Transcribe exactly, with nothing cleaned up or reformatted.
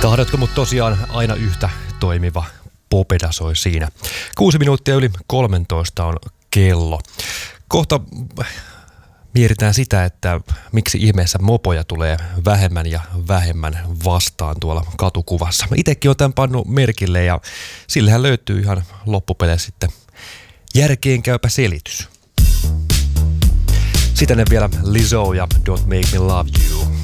Tahdotko mut tosiaan aina yhtä toimiva popeda soi siinä. Kuusi minuuttia yli kolmentoista on kello. Kohta mietitään sitä, että miksi ihmeessä mopoja tulee vähemmän ja vähemmän vastaan tuolla katukuvassa. Itsekin olen tämän pannut merkille ja sillähän löytyy ihan loppupeleissä sitten järkeenkäypä selitys. Sitten vielä Lizzo ja Don't Make Me Love You.